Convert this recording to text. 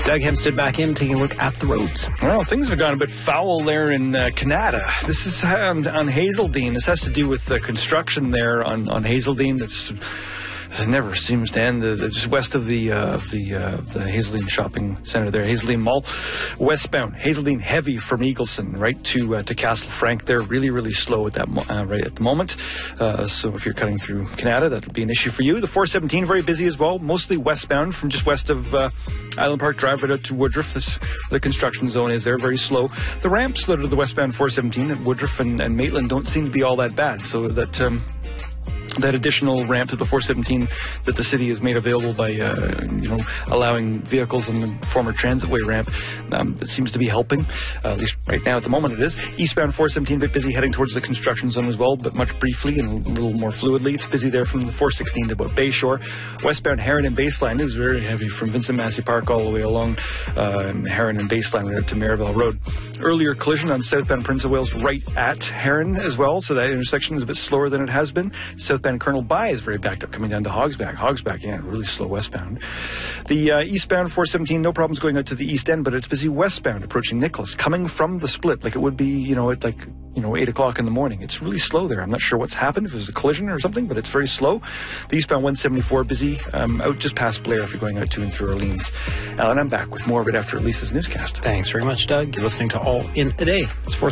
Doug Hempstead back in, taking a look at the roads. Well, things have gone a bit foul there in Canada. This is on Hazeldean. This has to do with construction there on Hazeldean. It never seems to end. Just west of the Hazeldean Shopping Centre there, Hazeldean Mall, westbound Hazeldean heavy from Eagleson right to Castle Frank. They're really slow at that right at the moment. So if you're cutting through Canada, that'll be an issue for you. The 417 very busy as well, mostly westbound from just west of Island Park Drive right out to Woodruff. The construction zone is there, very slow. The ramps that are the westbound 417 at Woodruff and Maitland don't seem to be all that bad. So that additional ramp to the 417 that the city has made available by, allowing vehicles on the former Transitway ramp, that seems to be helping. At least right now at the moment it is. Eastbound 417 a bit busy heading towards the construction zone as well, but much briefly and a little more fluidly. It's busy there from the 416 to about Bayshore. Westbound Heron and Baseline is very heavy from Vincent Massey Park all the way along Heron and Baseline right up to Maryville Road. Earlier collision on southbound Prince of Wales right at Heron as well, so that intersection is a bit slower than it has been. Southbound Colonel By is very backed up coming down to Hogsback. Hogsback, yeah, really slow westbound. The eastbound 417, no problems going out to the east end, but it's busy westbound approaching Nicholas, coming from the split like it would be, at 8 o'clock in the morning. It's really slow there. I'm not sure what's happened, if it was a collision or something, but it's very slow. The eastbound 174 busy out just past Blair if you're going out to and through Orleans. Alan, I'm back with more of it after Lisa's newscast. Thanks very much, Doug. You're listening to All in a Day. It's